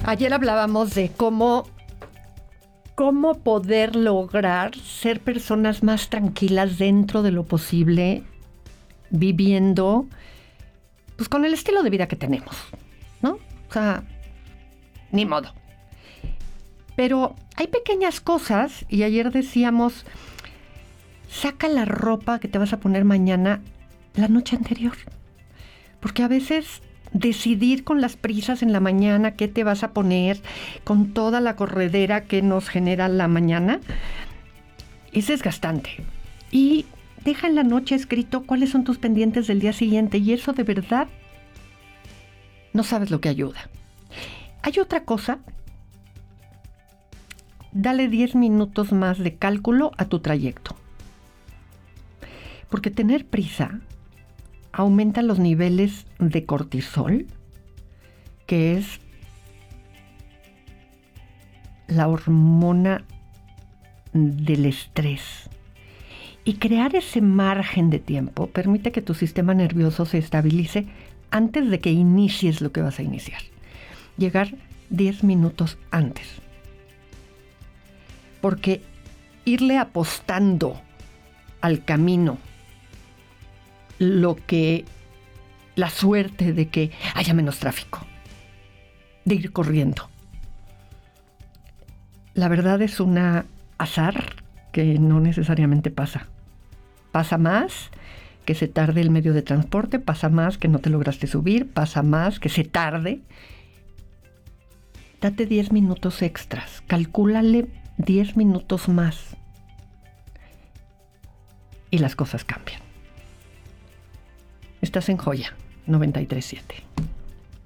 Ayer hablábamos de cómo poder lograr ser personas más tranquilas dentro de lo posible, viviendo pues con el estilo de vida que tenemos, ¿no? O sea, ni modo. Pero hay pequeñas cosas, y ayer decíamos, saca la ropa que te vas a poner mañana la noche anterior. Porque a veces decidir con las prisas en la mañana qué te vas a poner, con toda la corredera que nos genera la mañana, es desgastante. Y deja en la noche escrito cuáles son tus pendientes del día siguiente, y eso de verdad no sabes lo que ayuda. Hay otra cosa. Dale 10 minutos más de cálculo a tu trayecto. Porque tener prisa aumenta los niveles de cortisol, que es la hormona del estrés. Y crear ese margen de tiempo permite que tu sistema nervioso se estabilice antes de que inicies lo que vas a iniciar. Llegar 10 minutos antes. Porque irle apostando al camino la suerte de que haya menos tráfico, de ir corriendo. La verdad es un azar que no necesariamente pasa. Pasa más que se tarde el medio de transporte, pasa más que no te lograste subir, pasa más que se tarde. Date 10 minutos extras, calcúlale 10 minutos más y las cosas cambian. Estás en Joya 93.7.